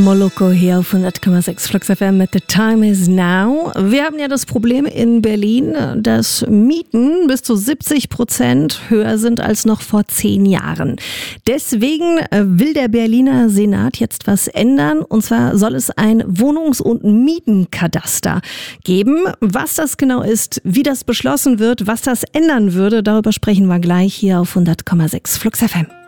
Moloko hier auf 100,6 Flux FM mit The Time Is Now. Wir haben ja das Problem in Berlin, dass Mieten bis zu 70% höher sind als noch vor 10 Jahren. Deswegen will der Berliner Senat jetzt was ändern. Und zwar soll es ein Wohnungs- und Mietenkadaster geben. Was das genau ist, wie das beschlossen wird, was das ändern würde, darüber sprechen wir gleich hier auf 100,6 Flux FM.